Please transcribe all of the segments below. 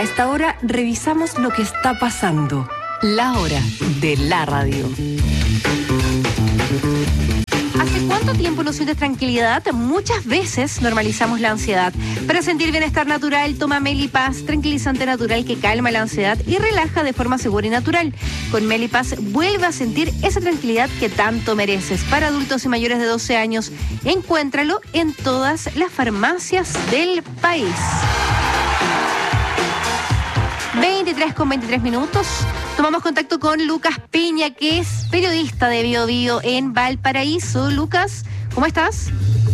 esta hora revisamos lo que está pasando. La hora de la radio. ¿Hace cuánto tiempo no sientes tranquilidad? Muchas veces normalizamos la ansiedad. Para sentir bienestar natural, toma Melipaz, tranquilizante natural que calma la ansiedad y relaja de forma segura y natural. Con Melipaz vuelve a sentir esa tranquilidad que tanto mereces. Para adultos y mayores de 12 años, encuéntralo en todas las farmacias del país. 23:23. Tomamos contacto con Lucas Piña, que es periodista de Bio Bio en Valparaíso. Lucas, ¿cómo estás?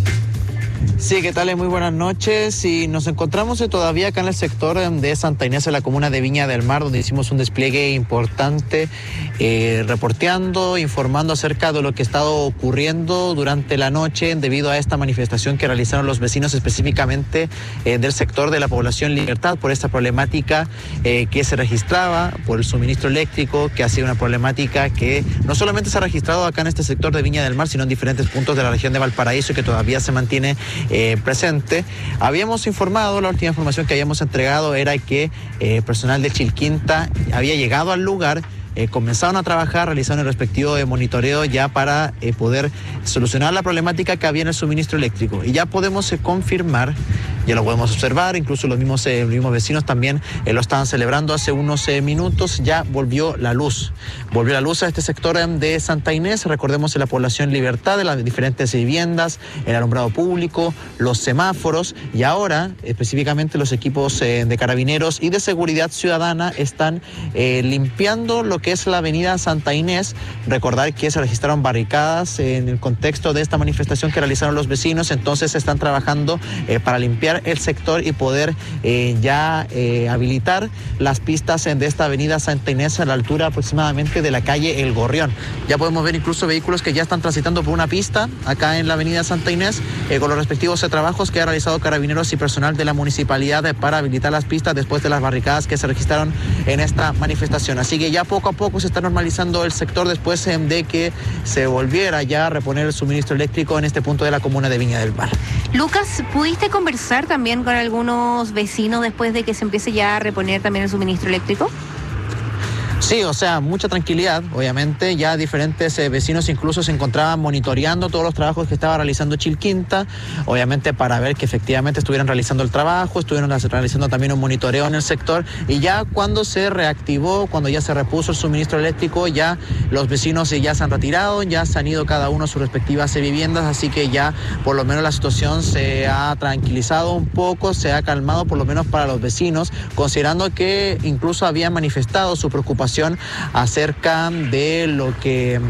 Sí, ¿qué tal? Muy buenas noches. Y nos encontramos todavía acá en el sector de Santa Inés, en la comuna de Viña del Mar, donde hicimos un despliegue importante, reporteando, informando acerca de lo que ha estado ocurriendo durante la noche debido a esta manifestación que realizaron los vecinos, específicamente del sector de la población Libertad, por esta problemática que se registraba por el suministro eléctrico, que ha sido una problemática que no solamente se ha registrado acá en este sector de Viña del Mar, sino en diferentes puntos de la región de Valparaíso, y que todavía se mantiene presente. Habíamos informado, la última información que habíamos entregado era que personal de Chilquinta había llegado al lugar, comenzaron a trabajar, realizaron el respectivo monitoreo ya para poder solucionar la problemática que había en el suministro eléctrico. Y ya podemos confirmar, ya lo podemos observar, incluso los mismos vecinos también lo estaban celebrando hace unos minutos, ya volvió la luz. Volvió la luz a este sector de Santa Inés, recordemos en la población Libertad, de las diferentes viviendas, el alumbrado público, los semáforos, y ahora específicamente los equipos de carabineros y de seguridad ciudadana están limpiando lo que es la avenida Santa Inés. Recordar que se registraron barricadas en el contexto de esta manifestación que realizaron los vecinos, entonces están trabajando para limpiar el sector y poder habilitar las pistas de esta avenida Santa Inés a la altura aproximadamente de la calle El Gorrión. Ya podemos ver incluso vehículos que ya están transitando por una pista acá en la avenida Santa Inés con los respectivos trabajos que ha realizado carabineros y personal de la municipalidad para habilitar las pistas después de las barricadas que se registraron en esta manifestación. Así que ya poco a poco se está normalizando el sector después de que se volviera ya a reponer el suministro eléctrico en este punto de la comuna de Viña del Mar. Lucas, ¿pudiste conversar también con algunos vecinos después de que se empiece ya a reponer también el suministro eléctrico? Sí, o sea, mucha tranquilidad, obviamente. Ya diferentes vecinos incluso se encontraban monitoreando todos los trabajos que estaba realizando Chilquinta, obviamente para ver que efectivamente estuvieran realizando el trabajo, estuvieron realizando también un monitoreo en el sector, y ya cuando se reactivó, cuando ya se repuso el suministro eléctrico, ya los vecinos ya se han retirado, ya se han ido cada uno a sus respectivas viviendas, así que ya por lo menos la situación se ha tranquilizado un poco, se ha calmado por lo menos para los vecinos, considerando que incluso habían manifestado su preocupación acerca de lo que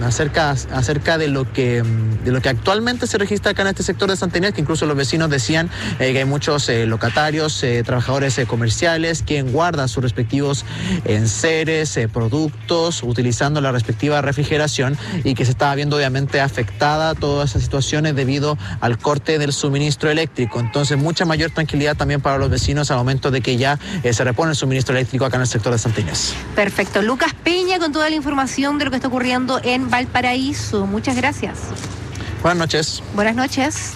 actualmente se registra acá en este sector de Santa Inés, que incluso los vecinos decían que hay muchos locatarios, trabajadores comerciales, quien guardan sus respectivos enseres, productos, utilizando la respectiva refrigeración, y que se estaba viendo obviamente afectada todas esas situaciones debido al corte del suministro eléctrico. Entonces, mucha mayor tranquilidad también para los vecinos al momento de que ya se repone el suministro eléctrico acá en el sector de Santa Inés. Perfecto. Lucas Peña con toda la información de lo que está ocurriendo en Valparaíso. Muchas gracias. Buenas noches. Buenas noches.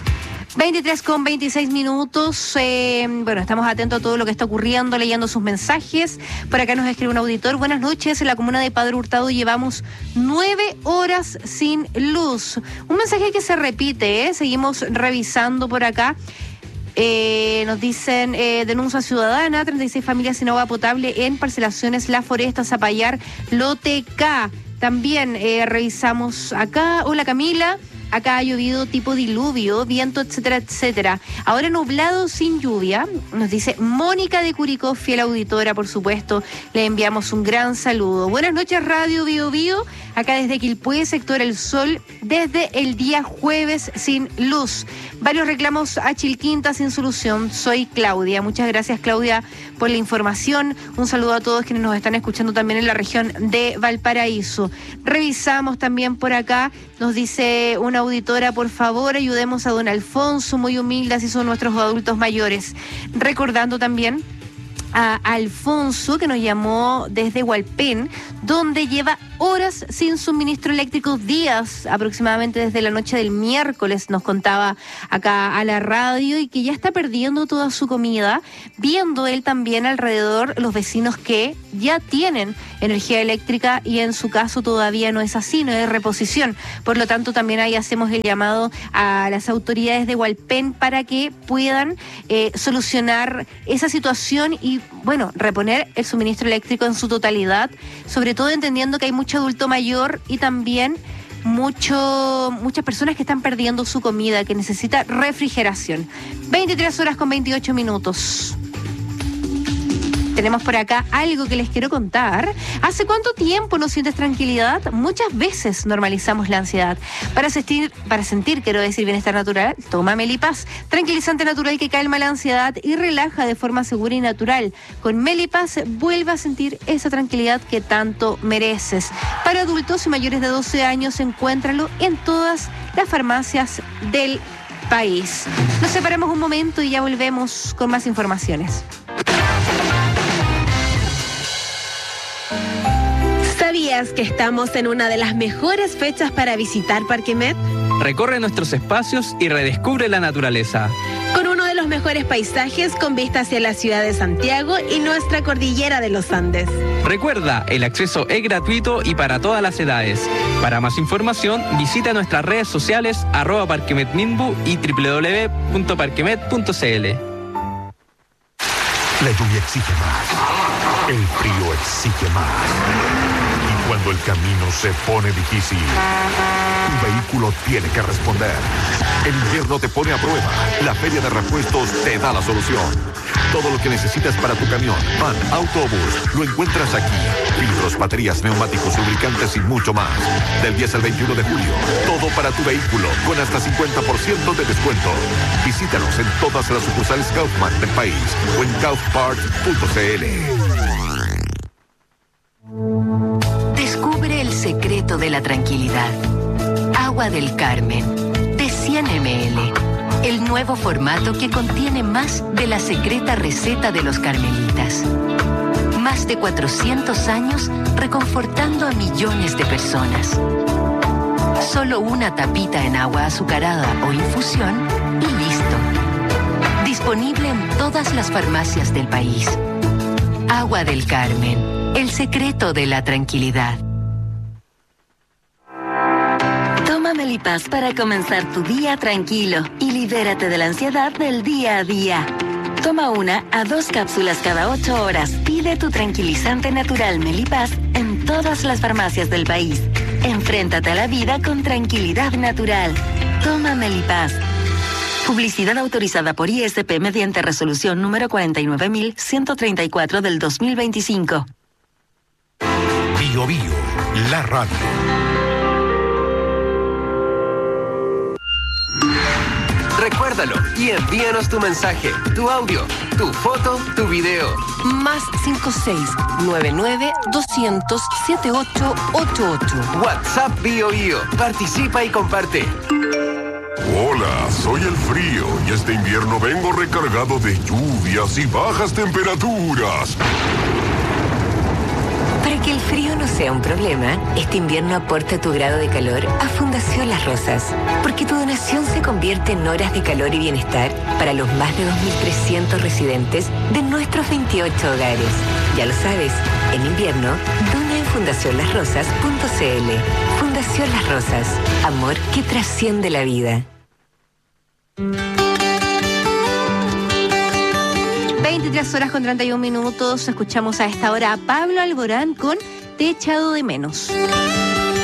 23:26. Bueno, estamos atentos a todo lo que está ocurriendo, leyendo sus mensajes. Por acá nos escribe un auditor. Buenas noches. En la comuna de Padre Hurtado llevamos 9 horas sin luz. Un mensaje que se repite, Seguimos revisando por acá. Nos dicen, denuncia ciudadana, 36 familias sin agua potable en parcelaciones La Foresta, Zapallar, Lote K. También revisamos acá. Hola Camila. Acá ha llovido tipo diluvio, viento, etcétera, etcétera. Ahora nublado sin lluvia, nos dice Mónica de Curicó, fiel auditora, por supuesto. Le enviamos un gran saludo. Buenas noches, Radio Bio Bio. Acá desde Quilpué, sector El Sol, desde el día jueves sin luz. Varios reclamos a Chilquinta sin solución. Soy Claudia. Muchas gracias, Claudia, por la información. Un saludo a todos quienes nos están escuchando también en la región de Valparaíso. Revisamos también por acá. Nos dice una auditora, por favor, ayudemos a don Alfonso, muy humilde, así son nuestros adultos mayores. Recordando también a Alfonso, que nos llamó desde Hualpén, donde lleva horas sin suministro eléctrico, días aproximadamente desde la noche del miércoles, nos contaba acá a la radio, y que ya está perdiendo toda su comida, viendo él también alrededor los vecinos que ya tienen energía eléctrica y en su caso todavía no es así, no hay reposición. Por lo tanto, también ahí hacemos el llamado a las autoridades de Hualpén para que puedan solucionar esa situación y, bueno, reponer el suministro eléctrico en su totalidad, sobre todo entendiendo que hay mucho adulto mayor y también muchas personas que están perdiendo su comida, que necesita refrigeración. 23 horas con 28 minutos. Tenemos por acá algo que les quiero contar. ¿Hace cuánto tiempo no sientes tranquilidad? Muchas veces normalizamos la ansiedad. Para sentir, bienestar natural, toma Melipaz, tranquilizante natural que calma la ansiedad y relaja de forma segura y natural. Con Melipaz vuelve a sentir esa tranquilidad que tanto mereces. Para adultos y mayores de 12 años, encuéntralo en todas las farmacias del país. Nos separamos un momento y ya volvemos con más informaciones. ¿Sabías que estamos en una de las mejores fechas para visitar Parque Met? Recorre nuestros espacios y redescubre la naturaleza. Con uno de los mejores paisajes con vista hacia la ciudad de Santiago y nuestra cordillera de los Andes. Recuerda, el acceso es gratuito y para todas las edades. Para más información, visita nuestras redes sociales @parquemetminbu y www.parquemet.cl. La lluvia exige más. El frío exige más. Y cuando el camino se pone difícil, tu vehículo tiene que responder. El invierno te pone a prueba. La Feria de Repuestos te da la solución. Todo lo que necesitas para tu camión, van, autobús, lo encuentras aquí. Filtros, baterías, neumáticos, lubricantes y mucho más. Del 10 al 21 de julio, todo para tu vehículo, con hasta 50% de descuento. Visítanos en todas las sucursales Kaufman del país o en kaufparts.cl. Descubre el secreto de la tranquilidad. Agua del Carmen, de 100 ml. El nuevo formato que contiene más de la secreta receta de los carmelitas. Más de 400 años reconfortando a millones de personas. Solo una tapita en agua azucarada o infusión y listo. Disponible en todas las farmacias del país. Agua del Carmen, el secreto de la tranquilidad. Toma Melipaz para comenzar tu día tranquilo y libérate de la ansiedad del día a día. Toma 1 a 2 cápsulas cada 8 horas. Pide tu tranquilizante natural Melipaz en todas las farmacias del país. Enfréntate a la vida con tranquilidad natural. Toma Melipaz. Publicidad autorizada por ISP mediante resolución número 49.134 del 2025. Bio Bio, la radio. Recuérdalo y envíanos tu mensaje, tu audio, tu foto, tu video. Más 56-99-200-7888. WhatsApp Bio Bio. Participa y comparte. Hola, soy el frío y este invierno vengo recargado de lluvias y bajas temperaturas. Para que el frío no sea un problema, este invierno aporta tu grado de calor a Fundación Las Rosas, porque tu donación se convierte en horas de calor y bienestar para los más de 2.300 residentes de nuestros 28 hogares. Ya lo sabes, en invierno, dona en fundacionlasrosas.cl. Fundación Las Rosas, amor que trasciende la vida. 23 horas con 31 minutos. Escuchamos a esta hora a Pablo Alborán con Te he echado de menos.